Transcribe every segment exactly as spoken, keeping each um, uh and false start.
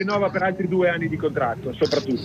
rinnova per altri due anni di contratto, soprattutto.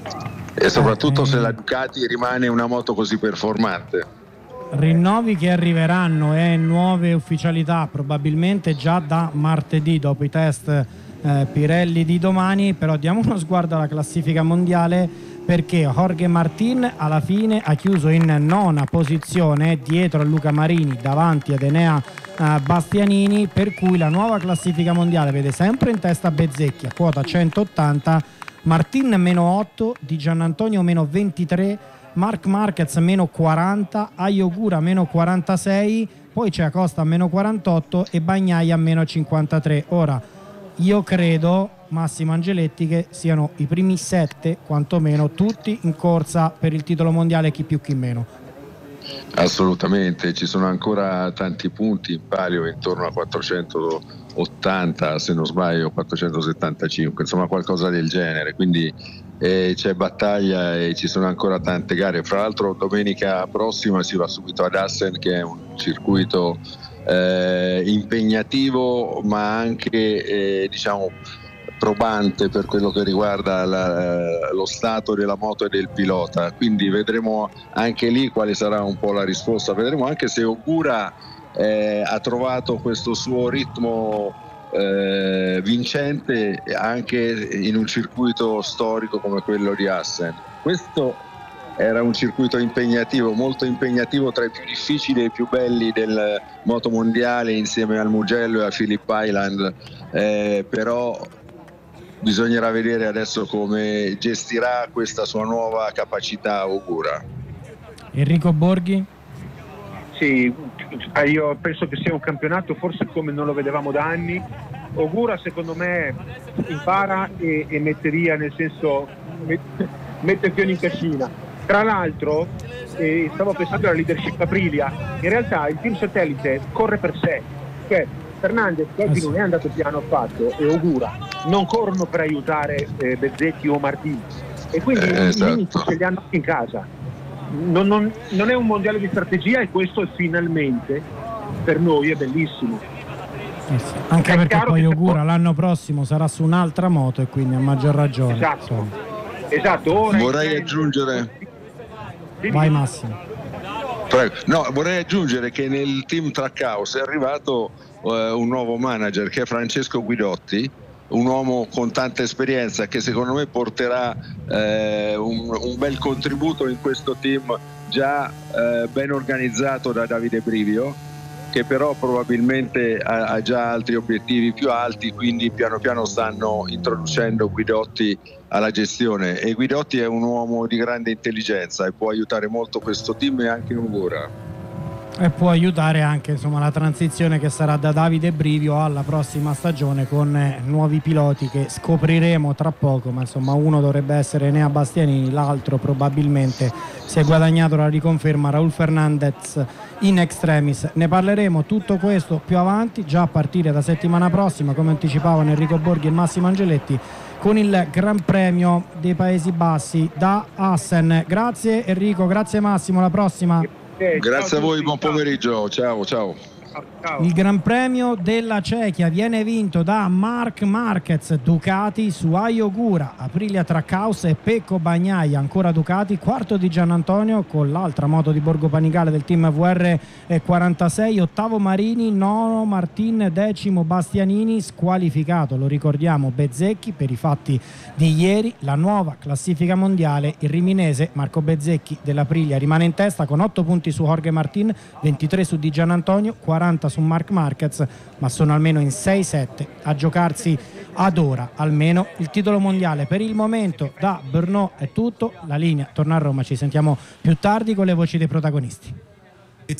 E soprattutto se la Ducati rimane una moto così performante. Rinnovi che arriveranno e nuove ufficialità probabilmente già da martedì dopo i test eh, Pirelli di domani. Però diamo uno sguardo alla classifica mondiale, perché Jorge Martin alla fine ha chiuso in nona posizione dietro a Luca Marini, davanti ad Enea eh, Bastianini, per cui la nuova classifica mondiale vede sempre in testa Bezzecchi a quota centottanta, Martin meno otto, Di Giannantonio meno ventitré, Marc Marquez meno quaranta, Ai Ogura meno quarantasei, poi c'è Acosta meno quarantotto e Bagnaia meno cinquantatré. Ora io credo, Massimo Angeletti, che siano i primi sette quantomeno tutti in corsa per il titolo mondiale, chi più chi meno. Assolutamente, ci sono ancora tanti punti in palio, intorno a quattrocentottanta se non sbaglio, quattrocentosettantacinque, insomma qualcosa del genere, quindi eh, c'è battaglia e ci sono ancora tante gare. Fra l'altro domenica prossima si va subito ad Assen, che è un circuito eh, impegnativo ma anche eh, diciamo probante per quello che riguarda la, lo stato della moto e del pilota, quindi vedremo anche lì quale sarà un po' la risposta. Vedremo anche se Ogura eh, ha trovato questo suo ritmo eh, vincente anche in un circuito storico come quello di Assen. Questo era un circuito impegnativo, molto impegnativo, tra i più difficili e i più belli del moto mondiale, insieme al Mugello e a Phillip Island, eh, però bisognerà vedere adesso come gestirà questa sua nuova capacità Ogura. Enrico Borghi? Sì, io penso che sia un campionato forse come non lo vedevamo da anni. Ogura secondo me impara e, e mette via, nel senso mette, mette il piano in cascina. Tra l'altro eh, stavo pensando alla leadership Aprilia, in realtà il team satellite corre per sé, cioè Fernandez che oggi non è andato piano affatto e Ogura non corrono per aiutare eh, Bezzecchi o Martini, e quindi eh, esatto. I limiti ce li hanno in casa. Non, non, non è un mondiale di strategia, e questo finalmente per noi è bellissimo. Eh sì. Anche è perché poi Ogura può... l'anno prossimo sarà su un'altra moto e quindi a maggior ragione. Esatto, esatto. Ora vorrei aggiungere vai Massimo. Prego. No, vorrei aggiungere che nel team Trackhouse è arrivato uh, un nuovo manager che è Francesco Guidotti, un uomo con tanta esperienza che secondo me porterà eh, un, un bel contributo in questo team già eh, ben organizzato da Davide Brivio, che però probabilmente ha, ha già altri obiettivi più alti, quindi piano piano stanno introducendo Guidotti alla gestione, e Guidotti è un uomo di grande intelligenza e può aiutare molto questo team e anche Ogura. E può aiutare anche insomma la transizione che sarà da Davide Brivio alla prossima stagione con eh, nuovi piloti che scopriremo tra poco, ma insomma uno dovrebbe essere Enea Bastianini, l'altro probabilmente si è guadagnato la riconferma Raul Fernandez in extremis. Ne parleremo tutto questo più avanti, già a partire da settimana prossima, come anticipavano Enrico Borghi e Massimo Angeletti, con il Gran Premio dei Paesi Bassi da Assen. Grazie Enrico, grazie Massimo, alla prossima. Grazie a voi, buon pomeriggio, ciao ciao. Il Gran Premio della Cechia viene vinto da Marc Marquez, Ducati su Ai Ogura, Aprilia Trackhouse e Pecco Bagnaia, ancora Ducati, quarto Di Giannantonio con l'altra moto di Borgo Panigale del team V R quarantasei, ottavo Marini, nono Martin, decimo Bastianini, squalificato, lo ricordiamo, Bezzecchi per i fatti di ieri. La nuova classifica mondiale, il riminese Marco Bezzecchi dell'Aprilia rimane in testa con otto punti su Jorge Martin, ventitré su Di Giannantonio, quaranta su Marc Marquez, ma sono almeno in sei sette a giocarsi ad ora almeno il titolo mondiale. Per il momento da Brno è tutto, la linea torna a Roma, ci sentiamo più tardi con le voci dei protagonisti.